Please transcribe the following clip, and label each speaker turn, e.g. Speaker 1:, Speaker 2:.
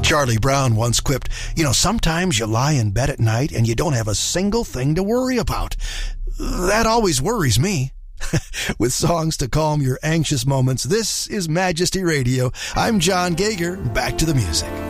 Speaker 1: Charlie Brown once quipped, sometimes you lie in bed at night and you don't have a single thing to worry about. That always worries me. With songs to calm your anxious moments, this is Majesty Radio. I'm John Gager. Back to the music.